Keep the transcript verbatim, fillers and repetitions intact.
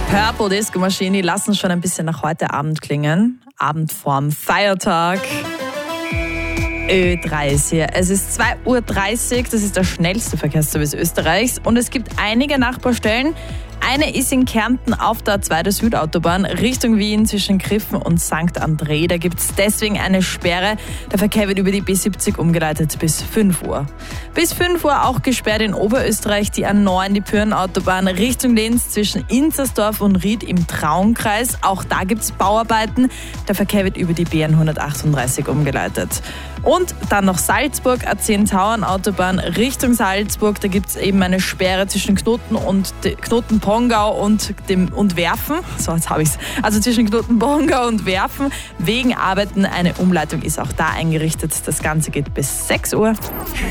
Purple Disco Machine, die lassen schon ein bisschen nach heute Abend klingen. Abend vorm Feiertag. Ö drei ist hier. Es ist zwei Uhr dreißig, das ist der schnellste Verkehrsservice Österreichs und es gibt einige Nachbarstellen. Eine ist in Kärnten auf der A zwei der Südautobahn Richtung Wien zwischen Griffen und Sankt André. Da gibt es deswegen eine Sperre. Der Verkehr wird über die B siebzig umgeleitet bis fünf Uhr. Bis fünf Uhr auch gesperrt in Oberösterreich die A neun, die Pyrenenautobahn Richtung Linz zwischen Inzersdorf und Ried im Traunkreis. Auch da gibt es Bauarbeiten. Der Verkehr wird über die B hundertachtunddreißig umgeleitet. Und dann noch Salzburg, A zehn Tauernautobahn Richtung Salzburg. Da gibt es eben eine Sperre zwischen Knoten und Knoten Pongau und dem und Werfen. So, jetzt habe ich es. Also zwischen Knoten Pongau und Werfen wegen Arbeiten. Eine Umleitung ist auch da eingerichtet. Das Ganze geht bis sechs Uhr.